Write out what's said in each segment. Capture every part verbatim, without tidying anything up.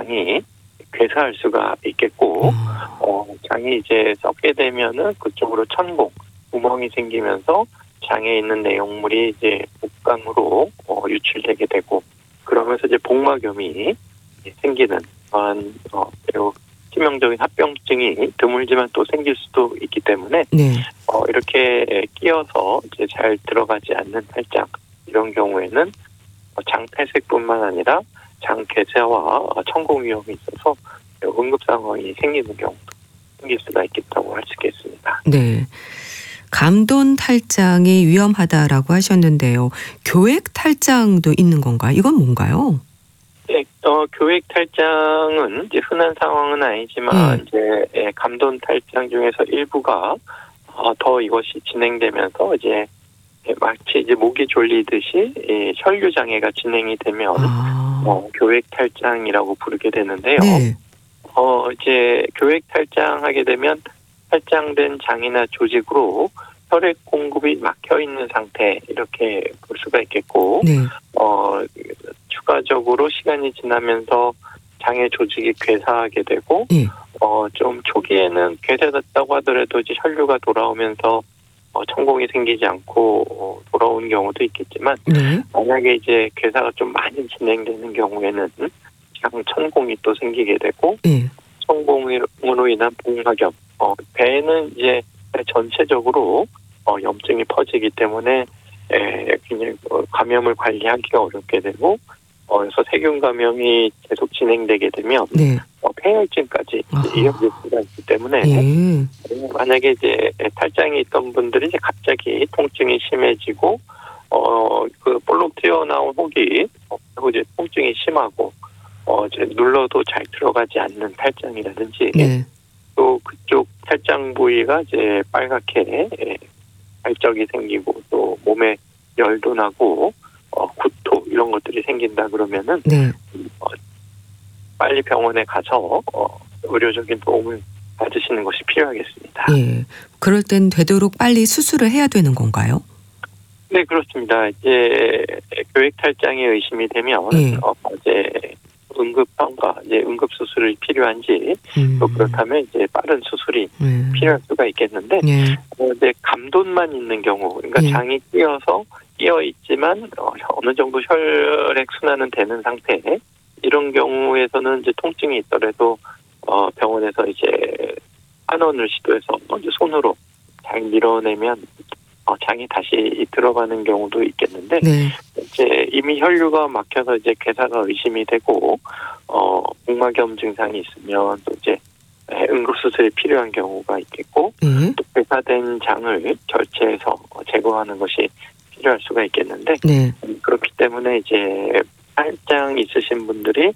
장이 괴사할 수가 있겠고, 음. 어, 장이 이제 썩게 되면은 그쪽으로 천공, 구멍이 생기면서 장에 있는 내용물이 이제 목강으로 어, 유출되게 되고, 그러면서 이제 복막염이 생기는 그런 어, 매우 치명적인 합병증이 드물지만 또 생길 수도 있기 때문에 네. 어, 이렇게 끼어서 이제 잘 들어가지 않는 탈장, 이런 경우에는 장 탈색뿐만 아니라 장 괴사와 천공 위험이 있어서 응급 상황이 생기는 경우도 생길 수가 있겠다고 할 수 있겠습니다. 네. 감돈 탈장이 위험하다라고 하셨는데요. 교액 탈장도 있는 건가요? 이건 뭔가요? 네, 어, 교액 탈장은 이제 흔한 상황은 아니지만, 네. 이제 예, 감돈 탈장 중에서 일부가 어, 더 이것이 진행되면서 이제 마치 이제 목이 졸리듯이 이 혈류 장애가 진행이 되면 아. 어, 교액 탈장이라고 부르게 되는데요. 네. 어, 이제 교액 탈장하게 되면 탈장된 장이나 조직으로 혈액 공급이 막혀 있는 상태, 이렇게 볼 수가 있겠고, 네. 어, 추가적으로 시간이 지나면서 장의 조직이 괴사하게 되고, 네. 어, 좀 초기에는 괴사됐다고 하더라도 이제 혈류가 돌아오면서 어, 천공이 생기지 않고 어, 돌아오는 경우도 있겠지만, 네. 만약에 이제 괴사가 좀 많이 진행되는 경우에는 장 천공이 또 생기게 되고, 네. 천공으로 인한 복막염, 어, 배는 이제 전체적으로 어, 염증이 퍼지기 때문에 에, 그냥 어, 감염을 관리하기가 어렵게 되고, 어, 그래서 세균 감염이 계속 진행되게 되면 네. 어, 폐혈증까지 이어질 수가 있기 때문에 예. 만약에 이제 탈장이 있던 분들이 이제 갑자기 통증이 심해지고, 어, 그 볼록 튀어나온 혹이 어, 그리고 이제 통증이 심하고, 어, 이제 눌러도 잘 들어가지 않는 탈장이라든지, 네. 또 그쪽 탈장 부위가 이제 빨갛게 예, 발적이 생기고 또 몸에 열도 나고 어, 구토 이런 것들이 생긴다 그러면은 네. 어, 빨리 병원에 가서 어, 의료적인 도움을 받으시는 것이 필요하겠습니다. 예. 그럴 땐 되도록 빨리 수술을 해야 되는 건가요? 네, 그렇습니다. 이제 교액 탈장이 의심이 되면 예. 어, 이제 응급환과 이제 응급 수술이 필요한지, 음. 또 그렇다면 이제 빠른 수술이 예. 필요할 수가 있겠는데, 예. 어, 이제 감돈만 있는 경우, 그러니까 예. 장이 끼어서 끼어 있지만 어, 어느 정도 혈액 순환은 되는 상태, 이런 경우에서는 이제 통증이 있더라도 어, 병원에서 이제 환원을 시도해서 먼저 손으로 잘 밀어내면 어, 장이 다시 들어가는 경우도 있겠는데, 네. 이제 이미 혈류가 막혀서 이제 괴사가 의심이 되고 어, 복막염 증상이 있으면 또 이제 응급수술이 필요한 경우가 있겠고, 예. 또 괴사된 장을 결체해서 제거하는 것이 필요할 수가 있겠는데, 네. 그렇기 때문에 이제 탈장 있으신 분들이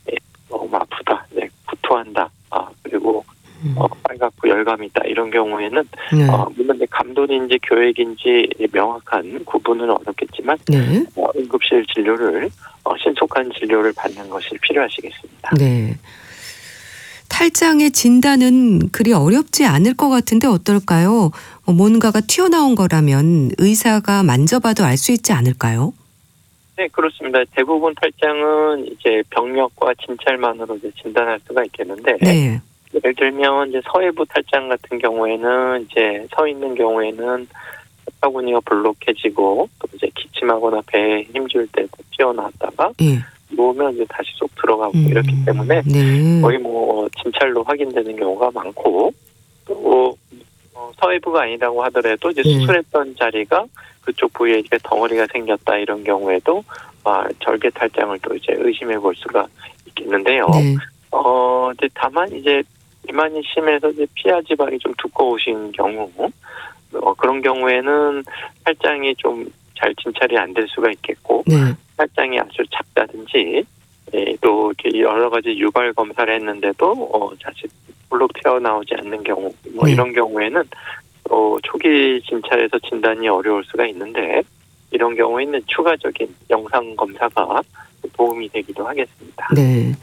너무 아프다, 네, 구토한다, 아, 그리고 음. 어, 빨갛고 열감이 있다, 이런 경우에는 네. 어, 물론 이제 감돈인지 교액인지 명확한 구분은 어렵겠지만 네. 어, 응급실 진료를 어, 신속한 진료를 받는 것이 필요하시겠습니다. 네. 탈장의 진단은 그리 어렵지 않을 것 같은데 어떨까요? 어, 뭔가가 튀어나온 거라면 의사가 만져봐도 알 수 있지 않을까요? 네, 그렇습니다. 대부분 탈장은 이제 병력과 진찰만으로 이제 진단할 수가 있겠는데, 네. 예를 들면 이제 서해부 탈장 같은 경우에는 이제 서 있는 경우에는 혀바구니가 볼록해지고, 또 이제 기침하거나 배에 힘줄 때 튀어나왔다가 예. 누우면 이제 다시 쏙 들어가고 음. 이렇기 때문에 네. 거의 뭐 진찰로 확인되는 경우가 많고, 또 어, 서해부가 아니라고 하더라도 이제 네. 수술했던 자리가 그쪽 부위에 이제 덩어리가 생겼다, 이런 경우에도 아, 절개 탈장을 또 이제 의심해 볼 수가 있겠는데요. 네. 어, 이제 다만 이제 비만이 심해서 이제 피하 지방이 좀 두꺼우신 경우, 어, 그런 경우에는 탈장이 좀 잘 진찰이 안 될 수가 있겠고, 네. 탈장이 아주 작다든지, 예, 또 이렇게 여러 가지 유발 검사를 했는데도 어, 사실 볼록 튀어나오지 않는 경우, 뭐 네. 이런 경우에는 어, 초기 진찰에서 진단이 어려울 수가 있는데, 이런 경우에는 추가적인 영상 검사가 도움이 되기도 하겠습니다. 네.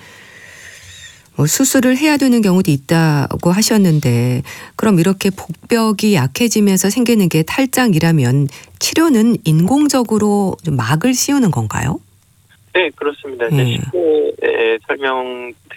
뭐 수술을 해야 되는 경우도 있다고 하셨는데, 그럼 이렇게 복벽이 약해지면서 생기는 게 탈장이라면 치료는 인공적으로 좀 막을 씌우는 건가요? 네, 그렇습니다. 네. 이제 쉽게 설명드리면